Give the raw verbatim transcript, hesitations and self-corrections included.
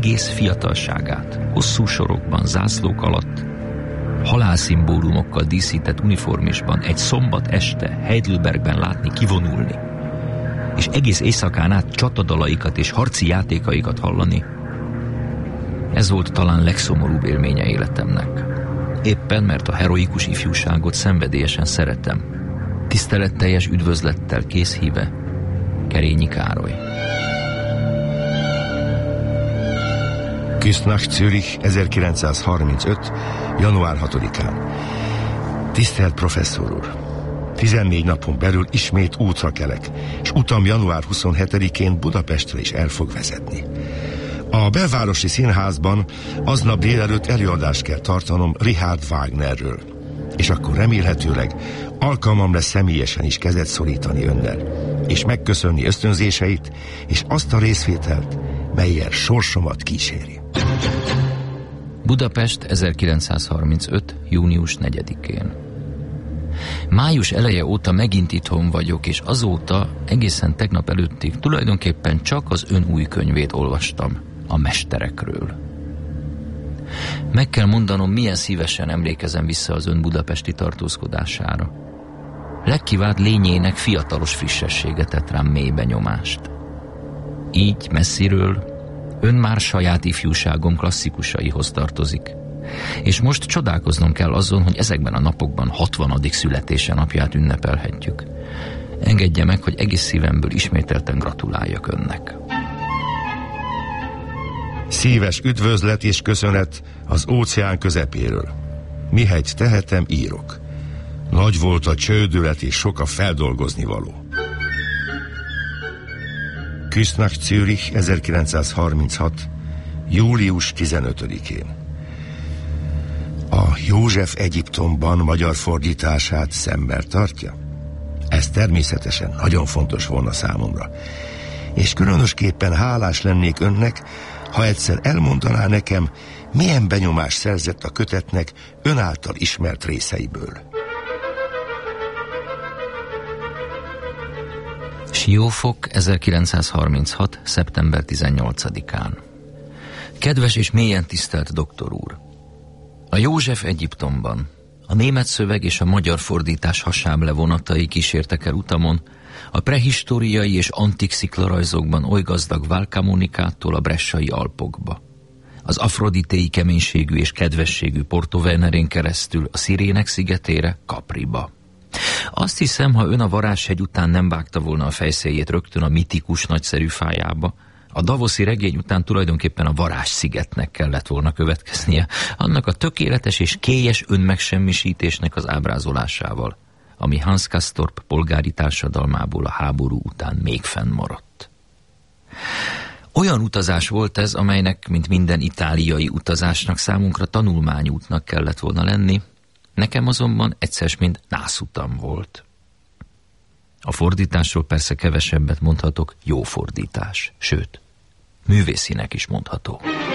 egész fiatalságát, hosszú sorokban, zászlók alatt, halálszimbólumokkal díszített uniformisban egy szombat este Heidelbergben látni kivonulni, és egész éjszakán át csatadalaikat és harci játékaikat hallani, ez volt talán legszomorúbb élménye életemnek. Éppen, mert a heroikus ifjúságot szenvedélyesen szeretem. Tiszteletteljes üdvözlettel készhíve, Kerényi Károly. Küsnacht, Zürich, ezerkilencszázharmincöt. január hatodikán. Tisztelt professzor úr! tizennégy napon belül ismét útra kelek, és utam január huszonhetedikén Budapestre is el fog vezetni. A belvárosi színházban aznap délelőtt előadást kell tartanom Richard Wagnerről, és akkor remélhetőleg alkalmam lesz személyesen is kezet szorítani önnel, és megköszönni ösztönzéseit, és azt a részvételt, mellyel sorsomat kíséri. Budapest, ezerkilencszázharmincöt. június negyedikén. Május eleje óta megint itthon vagyok, és azóta egészen tegnap előttig tulajdonképpen csak az ön új könyvét olvastam, a Mesterekről. Meg kell mondanom, milyen szívesen emlékezem vissza az ön budapesti tartózkodására. Legkivált lényének fiatalos frissessége tett rám mély benyomást. Így messziről ön már saját ifjúságom klasszikusaihoz tartozik. És most csodálkoznom kell azon, hogy ezekben a napokban hatvanadik születése napját ünnepelhetjük. Engedje meg, hogy egész szívemből ismételten gratuláljak önnek. Szíves üdvözlet és köszönet az óceán közepéről. Mihegy tehetem, írok. Nagy volt a csődület és sok a feldolgozni való. Küsnacht, Zürich, ezerkilencszázharminchat. július tizenötödikén. A József Egyiptomban magyar fordítását szemmel tartja? Ez természetesen nagyon fontos volna számomra. És különösképpen hálás lennék önnek, ha egyszer elmondaná nekem, milyen benyomást szerzett a kötetnek ön által ismert részeiből. Siófok, ezerkilencszázharminchat. szeptember tizennyolcadikán. Kedves és mélyen tisztelt doktor úr! A József Egyiptomban a német szöveg és a magyar fordítás hasáb levonatai kísértek el utamon, a prehistóriai és antik sziklarajzokban oly gazdag Valcamonicától a bressai Alpokba, az afroditéi keménységű és kedvességű Porto Venerén keresztül a Szirének szigetére, Capriba. Azt hiszem, ha ön a Varázshegy után nem vágta volna a fejszéjét rögtön a mitikus nagyszerű fájába, a davoszi regény után tulajdonképpen a Varázsszigetnek kellett volna következnie, annak a tökéletes és kélyes önmegsemmisítésnek az ábrázolásával, ami Hans Castorp polgári társadalmából a háború után még fennmaradt. Olyan utazás volt ez, amelynek, mint minden itáliai utazásnak, számunkra tanulmányútnak kellett volna lenni, nekem azonban egyszer mint nászutam volt. A fordításról persze kevesebbet mondhatok, jó fordítás, sőt, művészinek is mondható.